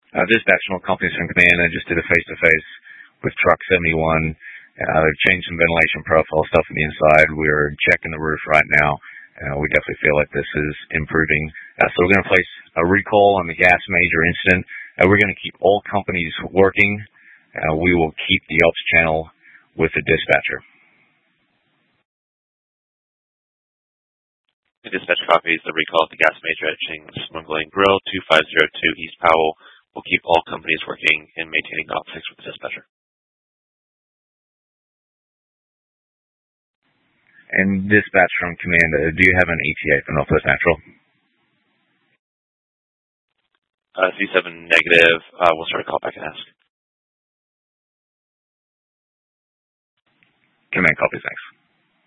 Dispatch from companies from command. I just did a face-to-face with Truck 71. They've changed some ventilation profile stuff on the inside. We're checking the roof right now. We definitely feel like this is improving. So we're going to place a recall on the gas major incident. We're going to keep all companies working. We will keep the ops channel with the dispatcher. The dispatch copies the recall of the gas major at Ching's Smuggling Grill 2502 East Powell. Will keep all companies working and maintaining optics with the dispatcher. And dispatch from command, do you have an ETA for Northwest Natural? C7 negative. We'll start a call back and ask. Command copies, thanks.